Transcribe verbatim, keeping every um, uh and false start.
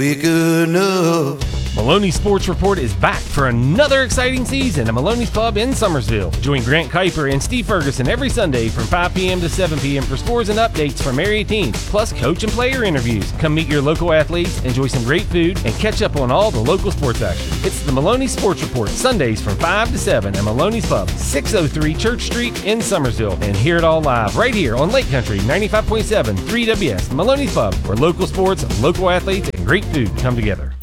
Quick enough. Maloney Sports Report is back for another exciting season at Maloney's Pub in Summersville. Join Grant Kuiper and Steve Ferguson every Sunday from five p.m. to seven p.m. for scores and updates from area teams, plus coach and player interviews. Come meet your local athletes, enjoy some great food, and catch up on all the local sports action. It's the Maloney Sports Report, Sundays from five to seven at Maloney's Pub, six oh three Church Street in Summersville. And hear it all live right here on Lake Country ninety-five point seven three W S, Maloney's Pub, where local sports, local athletes, and great food come together.